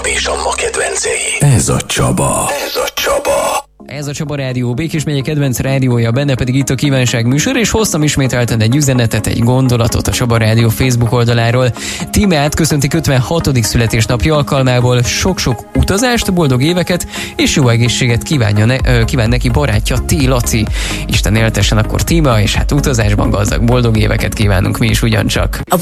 Csabi és a ma kedvencei. Ez a Csaba. Ez a Csaba Rádió, Békés megye kedvenc rádiója, benne pedig itt a Kívánság műsor, és hoztam ismételten egy üzenetet, egy gondolatot a Csaba Rádió Facebook oldaláról. Tímeát köszöntik 56. születésnapja alkalmából, sok-sok utazást, boldog éveket és jó egészséget kíván neki barátja T. Laci. Isten éltessen akkor Tímea, és hát utazásban gazdag boldog éveket kívánunk mi is ugyancsak.